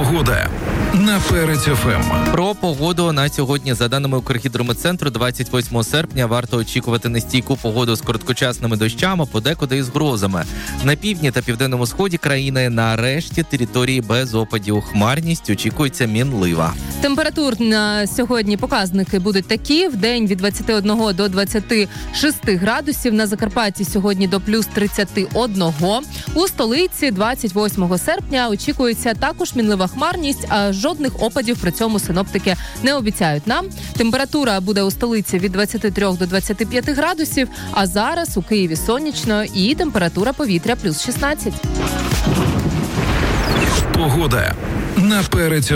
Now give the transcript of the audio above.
Погода на Перець ФМ. Про погоду на сьогодні, за даними Укргідрометцентру, 28 серпня варто очікувати нестійку погоду з короткочасними дощами, подекуди із грозами. На півдні та південному сході країни, на решті території без опадів. Хмарність очікується мінлива. Температур на сьогодні показники будуть такі. В день від 21 до 26 градусів. На Закарпатті сьогодні до плюс 31. У столиці 28 серпня очікується також мінлива хмарність, а жодних опадів при цьому синоптики не обіцяють нам. Температура буде у столиці від 23 до 25 градусів, а зараз у Києві сонячно і температура повітря плюс 16. Погода на Перець